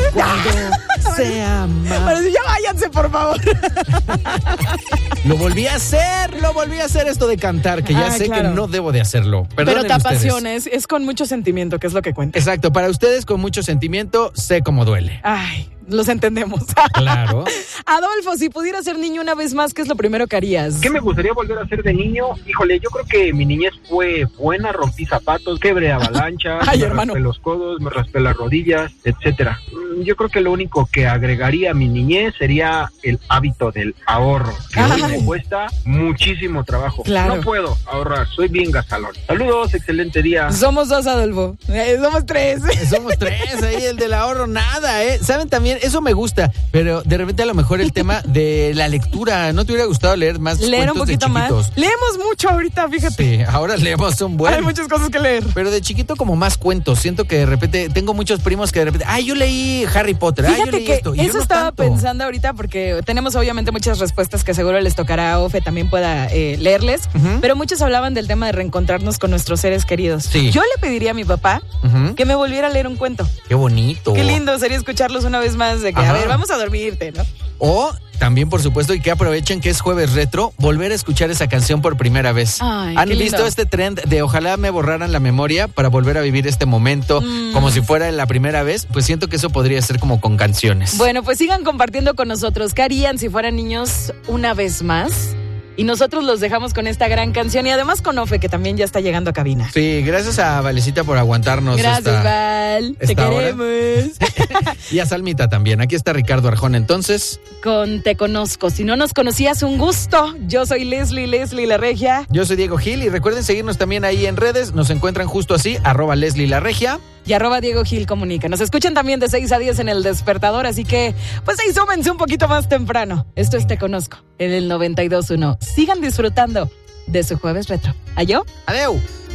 Cuando se ama. Bueno, ya váyanse, por favor. Lo volví a hacer esto de cantar, que ya sé claro. que no debo de hacerlo. Perdonen Pero te ustedes. apasiona, es con mucho sentimiento, que es lo que cuenta. Exacto, para ustedes con mucho sentimiento, sé cómo duele. Ay, los entendemos. Claro. Adolfo, si pudieras ser niño una vez más, ¿qué es lo primero que harías? ¿Qué me gustaría volver a hacer de niño? Híjole, yo creo que mi niñez fue buena, rompí zapatos, quebré avalanchas, Ay, me hermano. raspé los codos, me raspé las rodillas, etcétera. Yo creo que lo único que agregaría a mi niñez sería el hábito del ahorro, que hoy me cuesta muchísimo trabajo. Claro. No puedo ahorrar, soy bien gastalón. Saludos, excelente día. Somos dos, Adolfo. Somos tres. Somos tres, ahí el del ahorro, nada, ¿eh? ¿Saben también? Eso me gusta, pero de repente a lo mejor el tema de la lectura, ¿no te hubiera gustado leer más Leer un cuentos poquito de más. chiquitos? Leemos mucho ahorita, fíjate. Sí, ahora leemos un buen. Hay muchas cosas que leer. Pero de chiquito como más cuentos. Siento que de repente tengo muchos primos que de repente, yo leí Harry Potter, yo Fíjate leí que esto. Y yo eso no estaba tanto. pensando ahorita porque tenemos obviamente muchas respuestas que seguro les tocará a Ofe también pueda leerles, pero muchos hablaban del tema de reencontrarnos con nuestros seres queridos. Sí. Yo le pediría a mi papá que me volviera a leer un cuento. Qué bonito. Qué lindo sería escucharlos una vez más de que, Ajá. a ver, vamos a dormirte, ¿no? O también, por supuesto, y que aprovechen que es jueves retro, volver a escuchar esa canción por primera vez. Ay, ¿Han qué lindo. visto este trend de ojalá me borraran la memoria para volver a vivir este momento como si fuera la primera vez? Pues siento que eso podría ser como con canciones. Bueno, pues sigan compartiendo con nosotros. ¿Qué harían si fueran niños una vez más? Y nosotros los dejamos con esta gran canción y además con Ofe, que también ya está llegando a cabina. Sí, gracias a Valecita por aguantarnos. Gracias, Val. Te esta hora. queremos. Y a Salmita también. Aquí está Ricardo Arjona, entonces. Con Te Conozco. Si no nos conocías, un gusto. Yo soy Leslie la Regia. Yo soy Diego Gil y recuerden seguirnos también ahí en redes. Nos encuentran justo así, @Leslie la Regia. Y @Diego Gil Comunica. Nos escuchan también de 6 a 10 en El Despertador, así que pues ahí súmense un poquito más temprano. Esto es Te Conozco, en el 92.1. Sigan disfrutando de su jueves retro. ¿Ayó? Adeu.